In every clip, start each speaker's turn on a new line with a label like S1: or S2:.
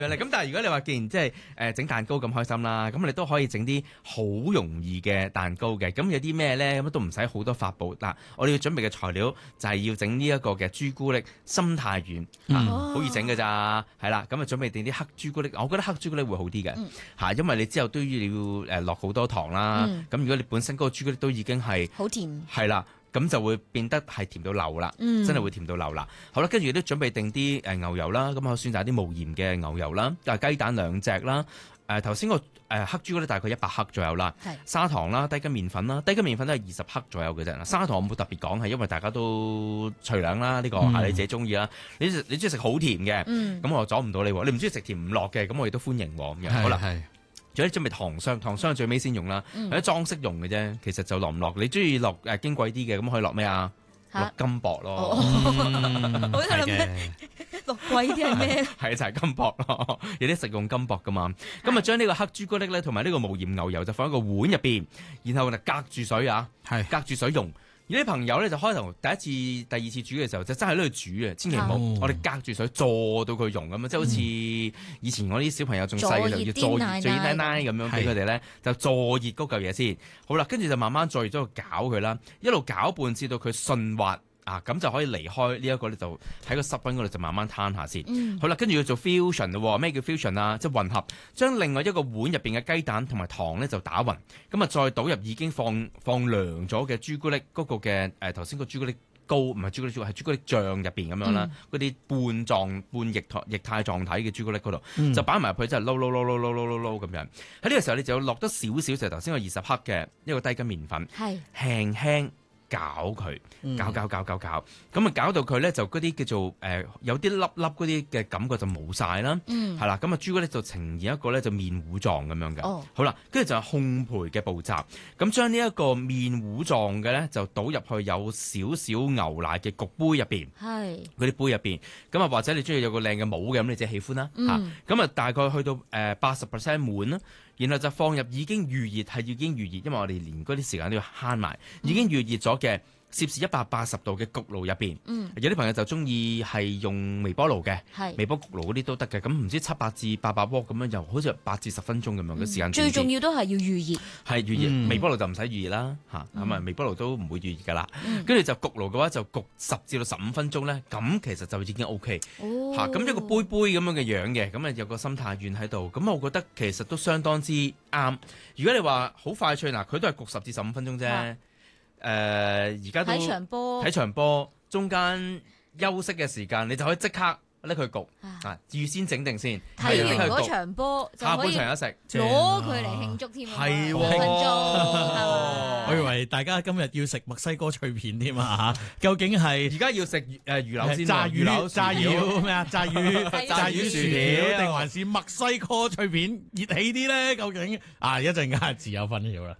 S1: 咁但係如果你話既然即係整蛋糕咁開心啦，咁你都可以整啲好容易嘅蛋糕嘅。咁有啲咩咧？咁都唔使好多法寶嗱。我哋要準備嘅材料就係要整呢一個嘅朱古力心太軟好易整㗎咋，係啦。咁啊準備定啲黑朱古力，我覺得黑朱古力會好啲嘅因為你之後都要落好多糖啦。咁如果你本身嗰個朱古力都已經係
S2: 好甜，
S1: 係啦。咁就會變得係甜到流啦，真係會甜到流啦。好啦，跟住都準備定啲牛油啦，咁我選擇啲無鹽嘅牛油啦，雞蛋2隻啦，頭先個黑朱古力大概100克左右啦，砂糖啦，低筋麵粉啦，低筋麵粉都係20克左右嘅啫。砂糖我冇特別講係因為大家都隨兩啦，呢個你自己中意啦。你中意食好甜嘅，咁我阻唔到你喎。你唔中意食甜唔落嘅，咁我亦都歡迎喎。咁樣好啦。仲有啲準備糖霜最尾先用啦，有啲裝飾用嘅啫，其實就落唔落。你中意落矜貴啲嘅，咁可以落咩啊？落金箔咯。
S2: 好想諗咩？落貴啲係咩？
S1: 係就係金箔咯，有啲食用金箔噶嘛。咁啊將呢個黑朱古力咧，同埋呢個無鹽牛油就放喺個碗入邊，然後就隔住水隔住水用。而啲朋友咧就開頭第一次、第二次煮嘅時候就真係喺度煮啊，千祈唔好我哋隔住水坐到佢溶咁啊，即係好似以前我啲小朋友仲細嘅時候要坐熱奶咁樣俾佢哋咧，就坐熱嗰嚿嘢先。好啦，跟住就慢慢坐熱咗去攪佢啦，一路攪拌至到佢順滑。咁就可以離開呢一個咧，就喺個濕溫嗰度就慢慢攤下先。好啦，跟住要做 fusion 咯。咩叫 fusion 啊？即係混合，將另外一個碗入邊嘅雞蛋同埋糖咧就打勻，咁啊再倒入已經放涼咗嘅朱古力嗰個嘅頭先個朱古力膏，唔係朱古力係朱古力醬入邊咁樣啦。嗰啲半液態狀體嘅朱古力嗰度就擺埋入去，即係撈咁樣。喺呢個時候你就要落多少少就頭先個20克嘅一個低筋麵粉，輕輕攪佢，攪，咁啊攪到佢咧就嗰啲叫做有啲粒粒嗰啲嘅感覺就冇晒啦，係啦，咁啊朱古力就呈現一個咧就麵糊狀咁樣嘅。好啦，跟住就係烘焙嘅步驟，咁將呢一個麵糊狀嘅咧就倒入去有少少牛奶嘅焗杯入邊，嗰啲杯入邊，咁啊或者你中意有個靚嘅帽嘅，咁你自己喜歡啦嚇，咁啊大概去到80% 滿啦。然後就放入已經預熱，因為我哋連嗰啲時間都要慳埋，已經預熱咗嘅攝氏180度嘅焗爐入邊。有啲朋友就中意係用微波爐嘅，微波焗爐嗰啲都得嘅。咁唔知700至800瓦咁樣，又好似8至10分鐘咁樣嘅時間。
S2: 最重要都係要預熱，
S1: 係預熱。微波爐就唔使預熱啦，咁啊微波爐都唔會預熱噶啦。跟住就焗爐嘅話就焗10至到15分鐘咧，咁其實就已經 OK。咁一個杯杯咁樣嘅樣嘅，咁啊有個心太軟喺度，咁我覺得其實都相當之啱。如果你話好快脆嗱，佢都係焗10至15分鐘啫。而家都睇場波，中間休息嘅時間，你就可以即刻拎佢焗預先整定先。
S2: 睇完嗰場波就可以
S1: 下半場一食，
S2: 攞佢嚟慶祝添。
S1: 係
S2: 2分鐘，
S3: 我以為大家今日要食墨西哥脆片添啊！究竟係
S1: 而家要食魚柳先，
S3: 炸魚咩啊？炸魚薯條定還是墨西哥脆片熱氣啲咧？究竟一陣間自有分曉啦。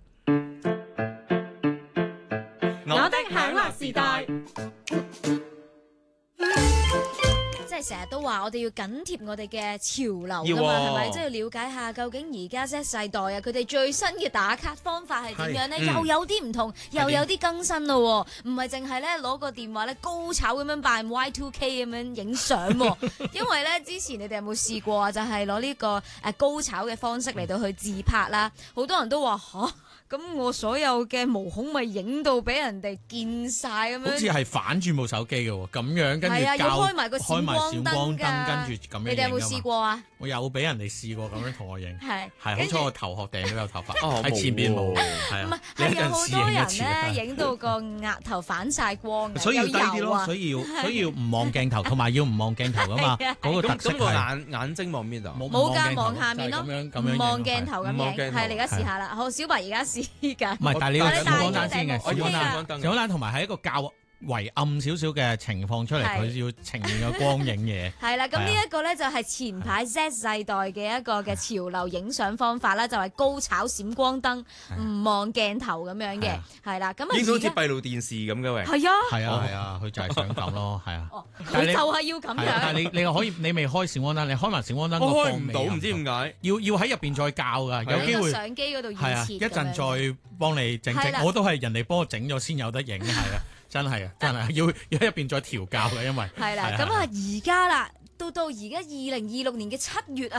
S4: 我的享樂時代，
S2: 即係成日都話我哋要緊貼我哋嘅潮流噶嘛，係咪？即係要了解下究竟而家 Z 世代佢哋最新嘅打卡方法係點樣呢？又有啲唔同，又有啲更新咯，唔係淨係咧攞個電話咧高炒咁樣扮 Y2K 咁樣影相。因為咧之前你哋有冇試過啊？就係攞呢個高炒嘅方式嚟到去自拍啦，好多人都話吓。咁我所有嘅毛孔咪影到俾人哋見晒咁樣，
S3: 好似係反轉部手機嘅喎，咁樣跟住
S2: 要開埋個閃光燈，
S3: 跟住咁樣。
S2: 你哋有冇試過啊？
S3: 我有俾人哋試過咁樣同我影，係
S2: 好
S3: 彩我頭殼頂都有頭髮，喺前邊冇，係啊。
S2: 係有好多人咧影到個額頭反晒光嘅，
S3: 所以要低啲咯，所以要唔望鏡頭，同埋要唔望鏡頭噶嘛。嗰個特色係
S1: 眼睛望邊度？
S2: 冇㗎，望下面咯，唔望鏡頭咁影。係你而家試下啦，好，小白而家試。唔
S3: 係，但係你要閃光燈先嘅，
S2: 閃
S3: 光燈同埋係一個較為暗少少嘅情況出嚟，佢要呈現個光影嘢。係啦，
S2: 咁呢一個咧就係前排 Z 世代嘅一個嘅潮流影相方法啦，就係高炒閃光燈，唔望鏡頭咁樣嘅，係啦。咁啊，
S1: 影到好似閉路電視咁嘅喂。
S2: 係
S3: 啊，佢就係想咁咯，係啊。
S2: 佢就係要咁樣。
S3: 但係你可以，你未開閃光燈，你開埋閃光燈，
S1: 我開唔到，唔知點解。
S3: 要喺入邊再校㗎，有機會
S2: 相機嗰度
S3: 係啊，一陣再幫你整，我都係人哋幫我整咗先有得影，係啊。真係要喺入邊再調教嘅，因為
S2: 係啦。咁啊，而家啦到而家2026年嘅7月啊，